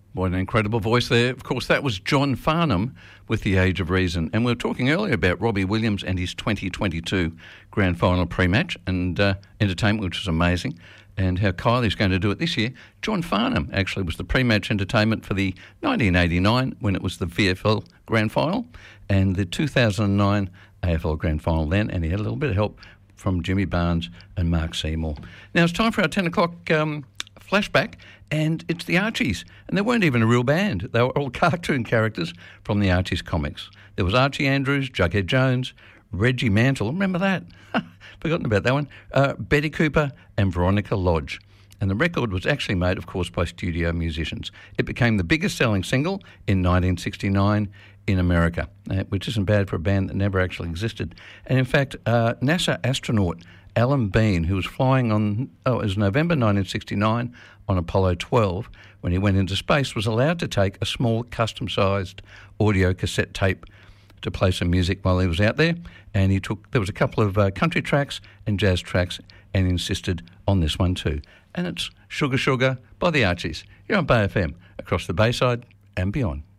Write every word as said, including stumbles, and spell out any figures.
What an incredible voice there. Of course, that was John Farnham with The Age of Reason. And we were talking earlier about Robbie Williams and his twenty twenty-two Grand Final pre-match and uh, entertainment, which was amazing, and how Kylie's going to do it this year. John Farnham actually was the pre-match entertainment for the nineteen eighty-nine, when it was the V F L Grand Final, and the two thousand nine A F L Grand Final then, and he had a little bit of help from Jimmy Barnes and Mark Seymour. Now it's time for our ten o'clock um, flashback, and it's the Archies. And they weren't even a real band. They were all cartoon characters from the Archies comics. There was Archie Andrews, Jughead Jones, Reggie Mantle, remember that? Forgotten about that one. Uh, Betty Cooper and Veronica Lodge. And the record was actually made, of course, by studio musicians. It became the biggest selling single in nineteen sixty-nine in America, uh, which isn't bad for a band that never actually existed. And in fact, uh, NASA astronaut Alan Bean, who was flying on, oh, it was November nineteen sixty-nine on Apollo twelve, when he went into space, was allowed to take a small custom-sized audio cassette tape to play some music while he was out there. And he took, there was a couple of uh, country tracks and jazz tracks, and he insisted on this one too. And it's Sugar Sugar by the Archies. You're on Bay F M, across the Bayside and beyond.